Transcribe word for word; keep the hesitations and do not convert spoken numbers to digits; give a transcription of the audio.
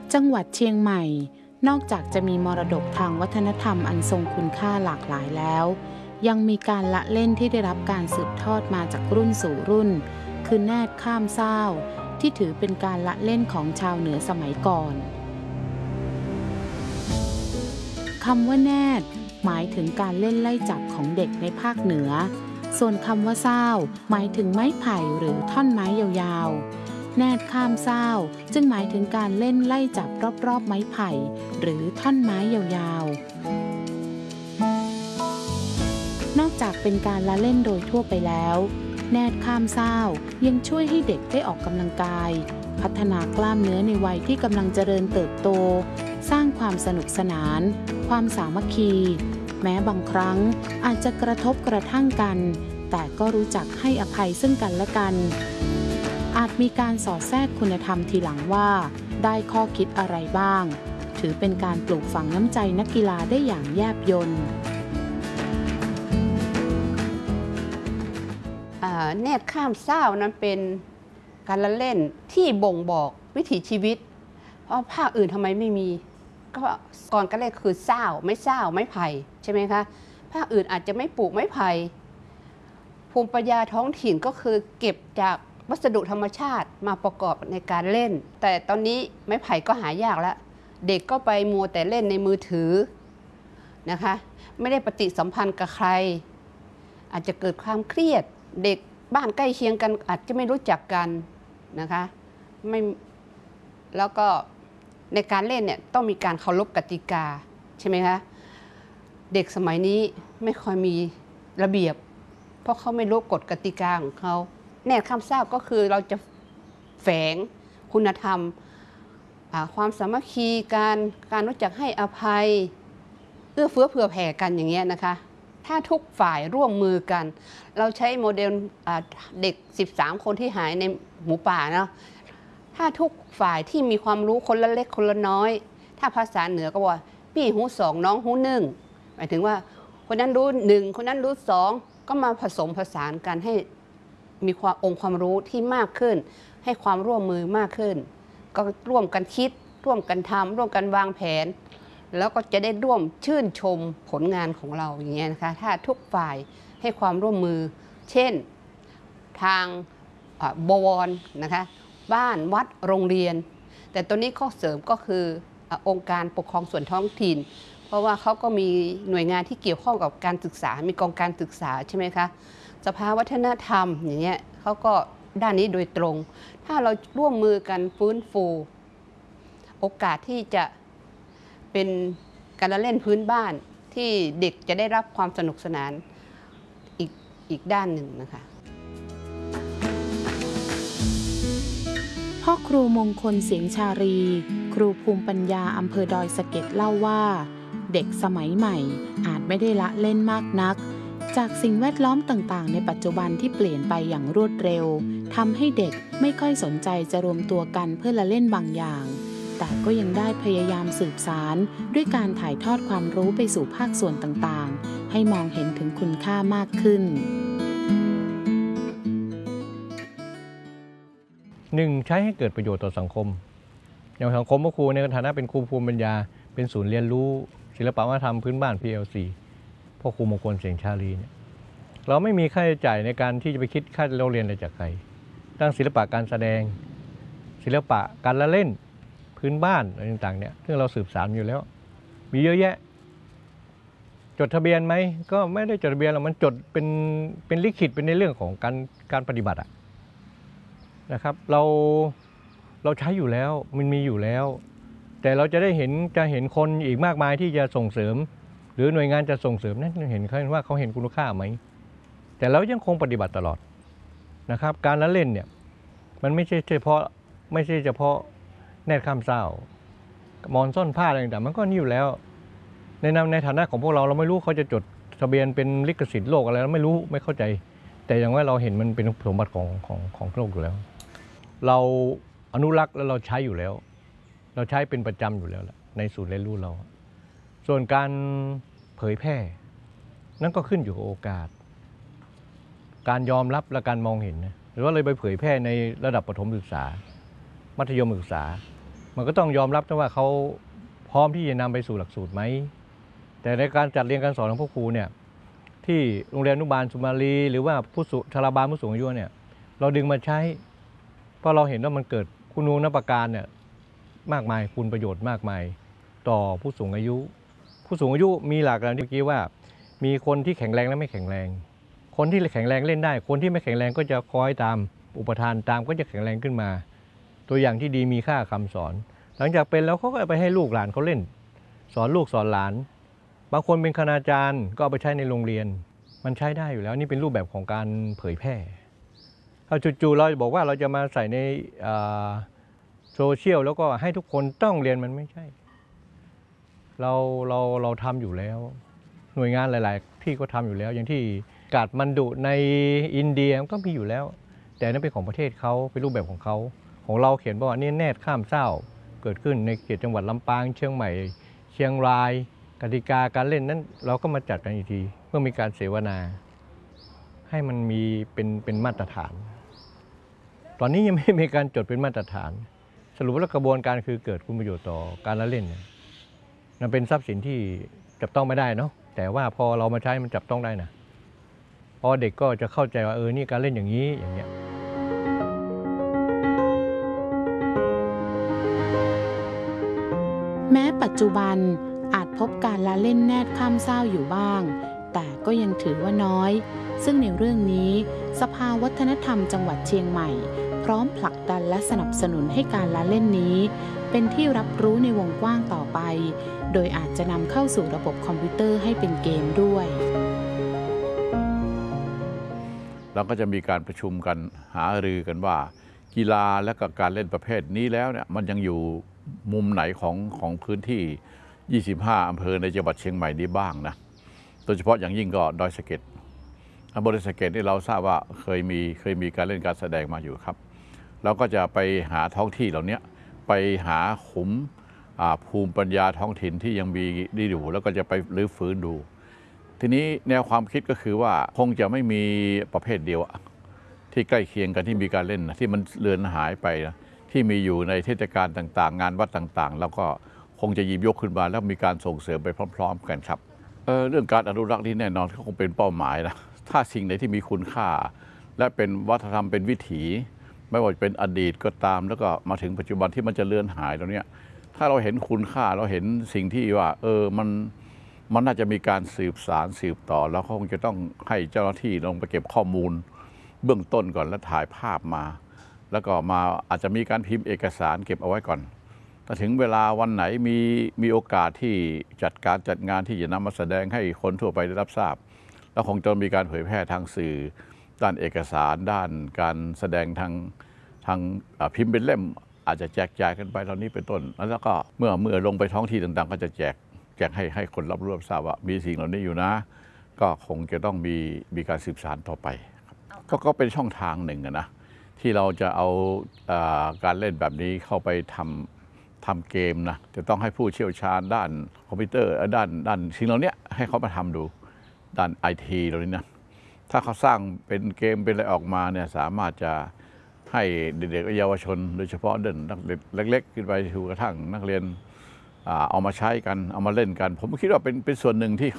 จังหวัดเชียงใหม่นอกจากจะมีมรดกทางวัฒนธรรมอันทรงคุณค่าหลากหลายแล้วยังมีการละเล่นที่ได้รับการสืบทอดมาจากรุ่นสู่รุ่นคือแนดข้ามเศร้าที่ถือเป็นการละเล่นของชาวเหนือสมัยก่อนคำว่าแนดหมายถึงการเล่นไล่จับของเด็กในภาคเหนือส่วนคำว่าเศร้าหมายถึงไม้ไผ่หรือท่อนไม้ยาวๆแนดข้ามเศร้าจึงหมายถึงการเล่นไล่จับรอบๆไม้ไผ่หรือท่อนไม้ยาวๆนอกจากเป็นการละเล่นโดยทั่วไปแล้วแนดข้ามเศร้ายังช่วยให้เด็กได้ออกกำลังกายพัฒนากล้ามเนื้อในวัยที่กำลังเจริญเติบโตสร้างความสนุกสนานความสามัคคีแม้บางครั้งอาจจะกระทบกระทั่งกันแต่ก็รู้จักให้อภัยซึ่งกันและกันอาจมีการสอดแทรกคุณธรรมทีหลังว่าได้ข้อคิดอะไรบ้างถือเป็นการปลูกฝังน้ำใจนักกีฬาได้อย่างแยบยลแนดข้ามเศร้านั้นเป็นการละเล่นที่บ่งบอกวิถีชีวิตเพราะภาคอื่นทำไมไม่มีก็ก่อนการเล่นคือเศร้าไม่เศร้าไม่ไผ่ใช่ไหมคะภาคอื่นอาจจะไม่ปลูกไม้ไผ่ภูมิปัญญาท้องถิ่นก็คือเก็บจากวัสดุธรรมชาติมาประกอบในการเล่นแต่ตอนนี้ไม้ไผ่ก็หายากแล้วเด็กก็ไปมัวแต่เล่นในมือถือนะคะไม่ได้ปฏิสัมพันธ์กับใครอาจจะเกิดความเครียดเด็กบ้านใกล้เคียงกันอาจจะไม่รู้จักกันนะคะไม่แล้วก็ในการเล่นเนี่ยต้องมีการเคารพกติกาใช่ไหมคะเด็กสมัยนี้ไม่ค่อยมีระเบียบเพราะเขาไม่รู้กฎกติกาของเขาแนดข้ามเศร้าก็คือเราจะแฝงคุณธรรมความสามัคคีการการรู้จักให้อภัยเอื้อเฟื้อเผื่อแผ่กันอย่างเงี้ยนะคะถ้าทุกฝ่ายร่วมมือกันเราใช้โมเดลเด็กสิบสามคนที่หายในหมูป่าเนาะถ้าทุกฝ่ายที่มีความรู้คนละเล็กคนละน้อยถ้าภาษาเหนือก็ว่าพี่หูสองน้องหูหนึ่งหมายถึงว่าคนนั้นรู้หนึ่งคนนั้นรู้สองก็มาผสมผสานกันให้มีความองค์ความรู้ที่มากขึ้นให้ความร่วมมือมากขึ้นก็ร่วมกันคิดร่วมกันทำร่วมกันวางแผนแล้วก็จะได้ร่วมชื่นชมผลงานของเราอย่างเงี้ยนะคะถ้าทุกฝ่ายให้ความร่วมมือเช่นทางบวรนะคะบ้านวัดโรงเรียนแต่ตัวนี้ข้อเสริมก็คือองค์การปกครองส่วนท้องถิ่นเพราะว่าเขาก็มีหน่วยงานที่เกี่ยวข้องกับการศึกษามีกองการศึกษาใช่ไหมคะสภาวัฒนธรรมอย่างเงี้ยเขาก็ด้านนี้โดยตรงถ้าเราร่วมมือกันฟื้นฟูโอกาสที่จะเป็นการเล่นพื้นบ้านที่เด็กจะได้รับความสนุกสนานอีกอีกด้านหนึ่งนะคะพ่อครูมงคลเสียงชารีครูภูมิปัญญาอำเภอดอยสะเก็ดเล่าว่าเด็กสมัยใหม่อาจไม่ได้ละเล่นมากนักจากสิ่งแวดล้อมต่างๆในปัจจุบันที่เปลี่ยนไปอย่างรวดเร็วทำให้เด็กไม่ค่อยสนใจจะรวมตัวกันเพื่อละเล่นบางอย่างแต่ก็ยังได้พยายามสืบสารด้วยการถ่ายทอดความรู้ไปสู่ภาคส่วนต่างๆให้มองเห็นถึงคุณค่ามากขึ้นหนึ่งใช้ให้เกิดประโยชน์ต่อสังคมอย่างสังคมครูในฐานะเป็นครูภูมิปัญญาเป็นศูนย์เรียนรู้ศิลปวัฒนธรรมพื้นบ้าน พี แอล ซี พ่อครูมงคลเสียงชาลีเนี่ยเราไม่มีค่าใช้จ่ายในการที่จะไปคิดค่าเราเรียนอะไรจากใครทั้งศิลปะการแสดงศิลปะการละเล่นพื้นบ้านอะไรต่างๆเนี่ยซึ่งเราสืบสานอยู่แล้วมีเยอะแยะจดทะเบียนไหมก็ไม่ได้จดทะเบียนหรอกมันจดเป็นเป็นลิขิตเป็นในเรื่องของการการปฏิบัติอะนะครับเราเราใช้อยู่แล้วมันมีอยู่แล้วแต่เราจะได้เห็นจะเห็นคนอีกมากมายที่จะส่งเสริมหรือหน่วยงานจะส่งเสริมนั่นเห็นว่าเขาเห็นคุณค่าไหมแต่เรายังคงปฏิบัติตลอดนะครับการละเล่นเนี่ยมันไม่ใช่เฉพาะไม่ใช่เฉพาะแนดข้ามเศร้ามอนซ่อนผ้าอะไรต่างๆมันก็นี่อยู่แล้วในในฐานะของพวกเราเราไม่รู้เขาจะจดทะเบียนเป็นลิขสิทธิ์โลกอะไรเราไม่รู้ไม่เข้าใจแต่อย่างว่าเราเห็นมันเป็นสมบัติของของของโลกอยู่แล้วเราอนุรักษ์แล้วเราใช้อยู่แล้วเราใช้เป็นประจำอยู่แล้วในศูนย์เรียนรู้เราส่วนการเผยแพร่นั่นก็ขึ้นอยู่กับโอกาสการยอมรับและการมองเห็นนะหรือว่าเลยไปเผยแพร่ในระดับประถมศึกษามัธยมศึกษามันก็ต้องยอมรับนะว่าเขาพร้อมที่จะนำไปสู่หลักสูตรไหมแต่ในการจัดเรียนการสอนของพวกครูเนี่ยที่โรงเรียนอนุบาลสุมาลีหรือว่าผู้สูงชราบาลผู้สูงอายุเนี่ยเราดึงมาใช้เพราะเราเห็นว่ามันเกิดคุณูปการเนี่ยมากมายคุณประโยชน์มากมายต่อผู้สูงอายุผู้สูงอายุมีหลากหลายที่เมื่อกี้ว่ามีคนที่แข็งแรงและไม่แข็งแรงคนที่แข็งแรงเล่นได้คนที่ไม่แข็งแรงก็จะคอยตามอุปทานตามก็จะแข็งแรงขึ้นมาตัวอย่างที่ดีมีค่าคำสอนหลังจากเป็นแล้วเขาก็ไปให้ลูกหลานเขาเล่นสอนลูกสอนหลานบางคนเป็นคณาจารย์ก็เอาไปใช้ในโรงเรียนมันใช้ได้อยู่แล้วนี่เป็นรูปแบบของการเผยแพร่ถ้าจู่ๆเราบอกว่าเราจะมาใส่ในโซเชียลแล้วก็ให้ทุกคนต้องเรียนมันไม่ใช่เราเราเราทำอยู่แล้วหน่วยงานหลายๆที่ก็ทำอยู่แล้วอย่างที่กาดมันดุในอินเดียก็มีอยู่แล้วแต่นั่นเป็นของประเทศเขาเป็นรูปแบบของเขาของเราเขียนว่านี่แนดข้ามเศร้าเกิดขึ้นในเขตจังหวัดลำปางเชียงใหม่เชียงรายกติกาการเล่นนั้นเราก็มาจัดกันอีกทีเมื่อมีการเสวนาให้มันมีเป็นเป็นมาตรฐานตอนนี้ยังไม่มีการจดเป็นมาตรฐานสรุปแล้วกระบวนการคือเกิดคุณประโยชน์ต่อการละเล่นเนี่ยมันเป็นทรัพย์สินที่จับต้องไม่ได้เนาะแต่ว่าพอเรามาใช้มันจับต้องได้นะพอเด็กก็จะเข้าใจว่าเออนี่การเล่นอย่างนี้อย่างเงี้ยแม้ปัจจุบันอาจพบการละเล่นแนดข้ามเศร้าอยู่บ้างแต่ก็ยังถือว่าน้อยซึ่งในเรื่องนี้สภาวัฒนธรรมจังหวัดเชียงใหม่พร้อมผลักดันและสนับสนุนให้การละเล่นนี้เป็นที่รับรู้ในวงกว้างต่อไปโดยอาจจะนำเข้าสู่ระบบคอมพิวเตอร์ให้เป็นเกมด้วยเราก็จะมีการประชุมกันหารือกันว่ากีฬาและก็การเล่นประเภทนี้แล้วเนี่ยมันยังอยู่มุมไหนของของพื้นที่ยี่สิบห้าอำเภอในจังหวัดเชียงใหม่นี้บ้างนะโดยเฉพาะอย่างยิ่งก็ดอยสะเก็ดอำเภอดอยสะเก็ดที่เราทราบว่าเคยมีเคยมีการเล่นการแสดงมาอยู่ครับเราก็จะไปหาท้องที่เหล่านี้ไปหาขุมภูมิปัญญาท้องถิ่นที่ยังมีดีอยู่แล้วก็จะไปรื้อฟื้นดูทีนี้แนวความคิดก็คือว่าคงจะไม่มีประเภทเดียวที่ใกล้เคียงกันที่มีการเล่นนะที่มันเลือนหายไปนะที่มีอยู่ในเทศกาลต่างๆงานวัดต่างๆแล้วก็คงจะหยิบยกขึ้นมาแล้วมีการส่งเสริมไปพร้อมๆกันครับ เ, เรื่องการอนุรักษ์นี่แน่นอนก็คงเป็นเป้าหมายนะถ้าสิ่งไหนที่มีคุณค่าและเป็นวัฒนธรรมเป็นวิถีไม่ว่าจะเป็นอดีตก็ตามแล้วก็มาถึงปัจจุบันที่มันจะเลือนหายตรงนี้ถ้าเราเห็นคุณค่าเราเห็นสิ่งที่ว่าเออมันมันน่าจะมีการสืบสารสืบต่อแล้วคงจะต้องให้เจ้าหน้าที่ลงไปเก็บข้อมูลเบื้องต้นก่อนแล้วถ่ายภาพมาแล้วก็มาอาจจะมีการพิมพ์เอกสารเก็บเอาไว้ก่อนถ้าถึงเวลาวันไหนมีมีโอกาสที่จัดการจัดงานที่จะนำมาแสดงให้คนทั่วไปได้รับทราบแล้วคงจะมีการเผยแพร่ทางสื่อด้านเอกสารด้านการแสดงทางทางพิมพ์เป็นเล่มอาจจะแจกจ่ายกันไปตอนนี้เป็นต้นแล้วก็เมื่อเมื่อลงไปท้องที่ต่างๆก็จะแจกแจกให้ให้คนรับรู้รับทราบว่ามีสิ่งเหล่านี้อยู่นะก็คงจะต้องมีมีการสืบสานต่อไปก็ก็เป็นช่องทางหนึ่งนะที่เราจะเอาการเล่นแบบนี้เข้าไปทำทำเกมนะจะต้องให้ผู้เชี่ยวชาญด้านคอมพิวเตอร์ด้านด้านสิ่งเหล่านี้ให้เขามาทำดูด้านไอทีเหล่านี้นะถ้าเขาสร้างเป็นเกมเป็นอะไรออกมาเนี่ยสามารถจะให้เด็กๆเยาวชนโดยเฉพาะเด็กนักเรียนเล็กๆขึ้นไปถึงกระทั่งนักเรียนเอามาใช้กันเอามาเล่นกันผมคิดว่าเป็นเป็นส่วนหนึ่งที่